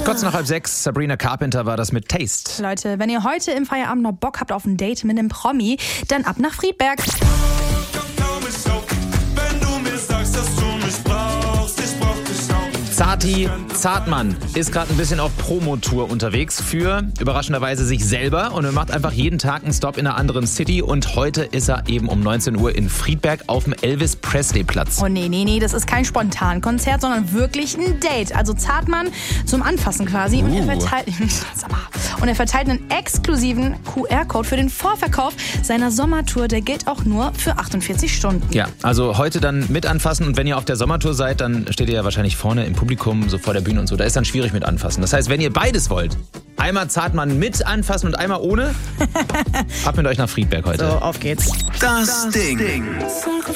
Kurz nach 5:30, Sabrina Carpenter war das mit Taste. Leute, wenn ihr heute im Feierabend noch Bock habt auf ein Date mit einem Promi, dann ab nach Friedberg. Zati Zartmann ist gerade ein bisschen auf Promotour unterwegs für überraschenderweise sich selber und er macht einfach jeden Tag einen Stop in einer anderen City und heute ist er eben um 19 Uhr in Friedberg auf dem Elvis-Presley-Platz. Oh nee, das ist kein Spontankonzert, sondern wirklich ein Date. Also Zartmann zum Anfassen quasi und er verteilt einen exklusiven QR-Code für den Vorverkauf seiner Sommertour. Der gilt auch nur für 48 Stunden. Ja, also heute dann mit anfassen und wenn ihr auf der Sommertour seid, dann steht ihr ja wahrscheinlich vorne im Publikum, so vor der Bühne und so. Da ist dann schwierig mit anfassen. Das heißt, wenn ihr beides wollt, einmal Zartmann mit anfassen und einmal ohne, ab mit euch nach Friedberg heute. So, auf geht's. Das Ding.